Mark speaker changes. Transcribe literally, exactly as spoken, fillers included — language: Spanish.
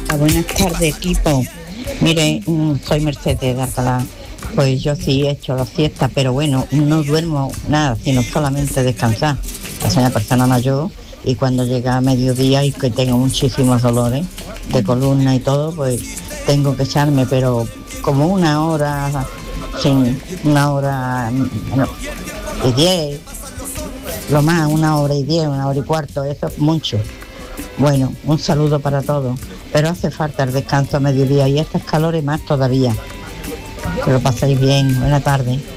Speaker 1: Buenas tardes, equipo. Mire, mm, soy Mercedes de Alcalá. Pues yo sí he hecho la siesta, pero bueno, no duermo nada, sino solamente descansar. Soy una persona mayor y cuando llega a mediodía y que tengo muchísimos dolores de columna y todo, pues tengo que echarme, pero como una hora, sin una hora no, y diez, lo más, una hora y diez, una hora y cuarto, eso es mucho. Bueno, un saludo para todos, pero hace falta el descanso a mediodía y estas calores más todavía. Que lo paséis bien, buena tarde.